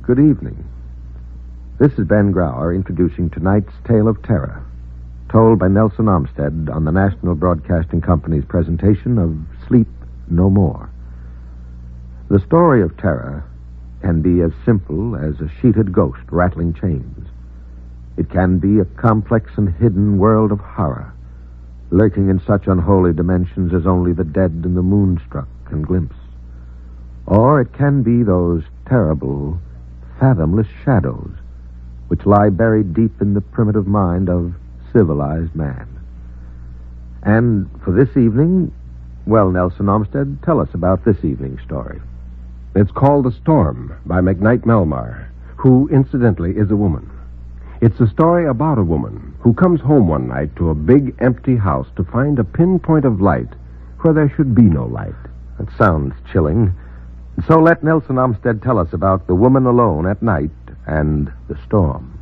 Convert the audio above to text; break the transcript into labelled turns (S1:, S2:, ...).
S1: Good evening. This is Ben Grauer introducing tonight's tale of terror, told by Nelson Olmsted on the National Broadcasting Company's presentation of Sleep No More. The story of terror can be as simple as a sheeted ghost rattling chains. It can be a complex and hidden world of horror, lurking in such unholy dimensions as only the dead and the moonstruck can glimpse. Or it can be those terrible, fathomless shadows which lie buried deep in the primitive mind of civilized man. And for this evening, well, Nelson Olmsted, tell us about this evening's story.
S2: It's called The Storm by McKnight Melmar, who, incidentally, is a woman. It's a story about a woman who comes home one night to a big, empty house to find a pinpoint of light where there should be no light.
S1: That sounds chilling. So let Nelson Olmsted tell us about the woman alone at night and the storm.